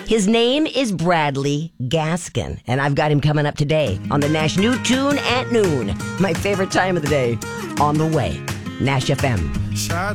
His name is Bradley Gaskin, and I've got him coming up today on the Nash New Tune at noon. My favorite time of the day, on the way. Nash FM.